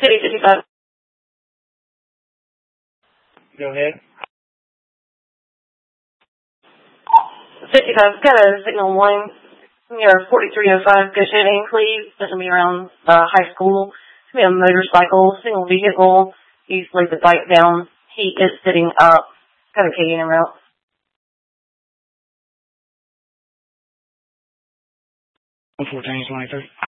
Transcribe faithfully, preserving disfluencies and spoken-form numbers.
City fifty-five. Go ahead. fifty-five, got a signal one. Near forty-three oh five, go shooting, please. It's going to be around uh, high school. It's going to be a motorcycle, single vehicle. He's laid the bike down. He is sitting up. Got a K N route. one fourteen twenty-three.